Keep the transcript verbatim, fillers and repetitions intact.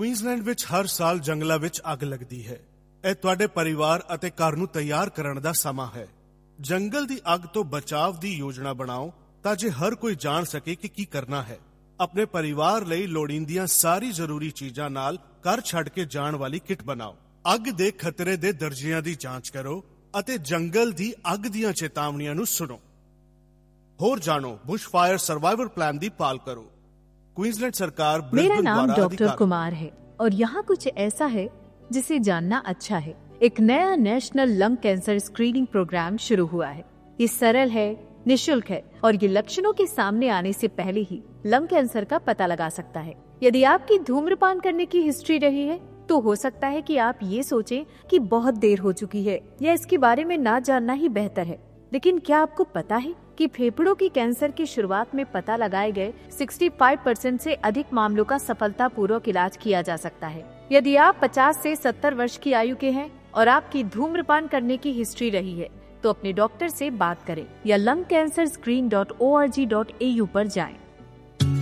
Queensland ਵਿੱਚ ਹਰ ਸਾਲ ਜੰਗਲਾਂ ਵਿੱਚ ਅੱਗ ਲੱਗਦੀ ਹੈ। ਇਹ ਤੁਹਾਡੇ ਪਰਿਵਾਰ ਅਤੇ ਘਰ ਨੂੰ ਤਿਆਰ ਕਰਨ ਦਾ ਸਮਾਂ ਹੈ। ਜੰਗਲ ਦੀ ਅੱਗ ਤੋਂ ਬਚਾਅ ਦੀ ਯੋਜਨਾ ਬਣਾਓ ਤਾਂ ਜੇ ਹਰ ਕੋਈ ਜਾਣ ਸਕੇ ਕਿ ਕੀ ਕਰਨਾ ਹੈ। ਆਪਣੇ ਪਰਿਵਾਰ ਲਈ ਲੋੜੀਂਦੀਆਂ ਸਾਰੀ ਜ਼ਰੂਰੀ ਚੀਜ਼ਾਂ ਨਾਲ ਘਰ ਛੱਡ ਕੇ ਜਾਣ ਵਾਲੀ ਕਿੱਟ ਬਣਾਓ। ਅੱਗ ਦੇ ਖਤਰੇ ਦੇ ਦਰਜਿਆਂ ਦੀ ਜਾਂਚ ਕਰੋ ਅਤੇ ਜੰਗਲ ਦੀ ਅੱਗ ਦੀਆਂ ਚੇਤਾਵਨੀਆਂ ਨੂੰ ਸੁਣੋ। ਹੋਰ ਜਾਣੋ, बुश फायर सर्वाइवल प्लान ਦੀ ਪਾਲ ਕਰੋ। क्वींसलैंड सरकार मेरा नाम डॉक्टर कुमार है और यहाँ कुछ ऐसा है जिसे जानना अच्छा है। एक नया national lung cancer screening programme शुरू हुआ है। ये सरल है, निशुल्क है और ये लक्षणों के सामने आने से पहले ही लंग कैंसर का पता लगा सकता है। यदि आपकी धूम्रपान करने की हिस्ट्री रही है तो हो सकता है कि आप ये सोचें कि बहुत देर हो चुकी है या इसके बारे में ना जानना ही बेहतर है। लेकिन क्या आपको पता है कि फेफड़ों की कैंसर की शुरुआत में पता लगाए गए पैंसठ परसेंट से अधिक मामलों का सफलतापूर्वक इलाज किया जा सकता है। यदि आप पचास से सत्तर वर्ष की आयु के हैं और आपकी धूम्रपान करने की हिस्ट्री रही है तो अपने डॉक्टर से बात करें या lung cancer screen dot O R G dot A you पर जाएं।